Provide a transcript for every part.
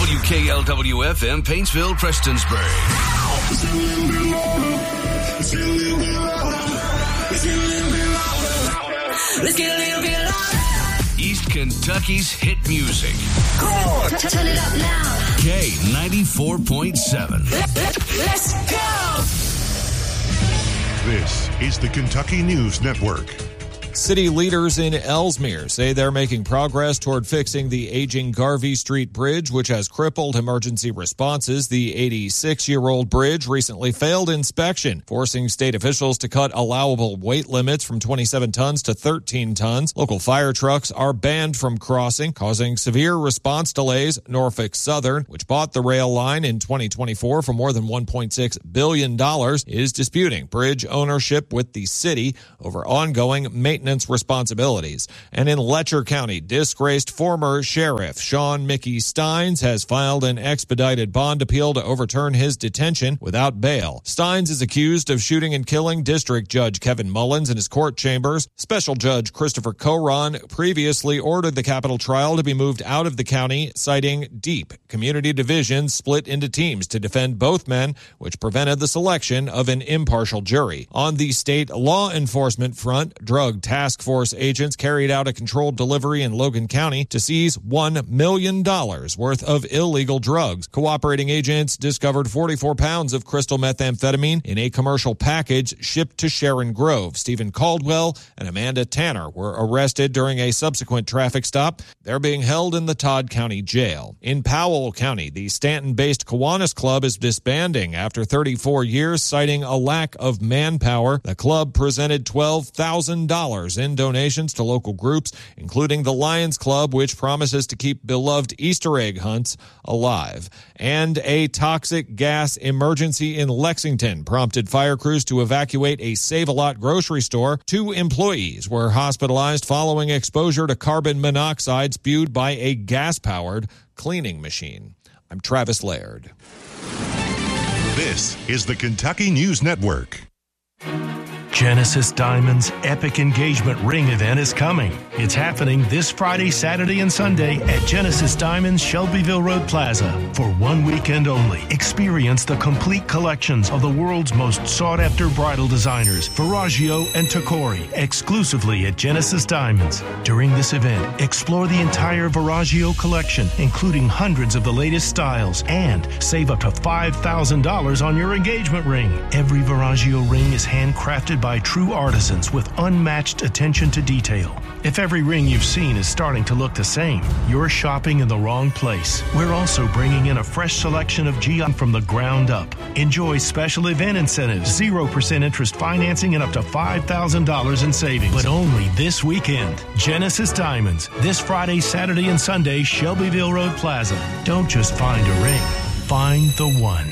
WKLW-FM, Paintsville, Prestonsburg. Let's get a little bit louder. East Kentucky's hit music. Cool. Turn it up now. K94.7. Let's go. This is the Kentucky News Network. City leaders in Ellesmere say they're making progress toward fixing the aging Garvey Street Bridge, which has crippled emergency responses. The 86-year-old bridge recently failed inspection, forcing state officials to cut allowable weight limits from 27 tons to 13 tons. Local fire trucks are banned from crossing, causing severe response delays. Norfolk Southern, which bought the rail line in 2024 for more than $1.6 billion, is disputing bridge ownership with the city over ongoing maintenance responsibilities. And in Letcher County, disgraced former sheriff Sean Mickey Steins has filed an expedited bond appeal to overturn his detention without bail. Steins is accused of shooting and killing District Judge Kevin Mullins in his court chambers. Special Judge Christopher Coron previously ordered the capital trial to be moved out of the county, citing deep community divisions split into teams to defend both men, which prevented the selection of an impartial jury. On the state law enforcement front, drug task force agents carried out a controlled delivery in Logan County to seize $1 million worth of illegal drugs. Cooperating agents discovered 44 pounds of crystal methamphetamine in a commercial package shipped to Sharon Grove. Stephen Caldwell and Amanda Tanner were arrested during a subsequent traffic stop. They're being held in the Todd County Jail. In Powell County, the Stanton-based Kiwanis Club is disbanding after 34 years, citing a lack of manpower. The club presented $12,000 in donations to local groups, including the Lions Club, which promises to keep beloved Easter egg hunts alive. And a toxic gas emergency in Lexington prompted fire crews to evacuate a Save-A-Lot grocery store. 2 employees were hospitalized following exposure to carbon monoxide spewed by a gas-powered cleaning machine. I'm Travis Laird. This is the Kentucky News Network. Genesis Diamonds' epic engagement ring event is coming. It's happening this Friday, Saturday, and Sunday at Genesis Diamonds, Shelbyville Road Plaza. For 1 weekend only, experience the complete collections of the world's most sought-after bridal designers, Verragio and Tacori, exclusively at Genesis Diamonds. During this event, explore the entire Verragio collection, including hundreds of the latest styles, and save up to $5,000 on your engagement ring. Every Verragio ring is handcrafted by true artisans with unmatched attention to detail. If every ring you've seen is starting to look the same, you're shopping in the wrong place. We're also bringing in a fresh selection of Gion from the ground up. Enjoy special event incentives, 0% interest financing, and up to $5,000 in savings. But only this weekend. Genesis Diamonds, this Friday, Saturday, and Sunday, Shelbyville Road Plaza. Don't just find a ring, find the one.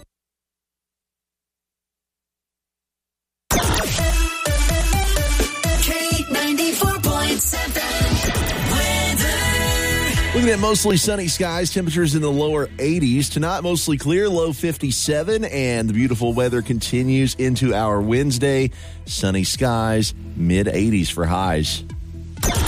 Looking at mostly sunny skies, temperatures in the lower 80s. Tonight, mostly clear, low 57, and the beautiful weather continues into our Wednesday. Sunny skies, mid 80s for highs.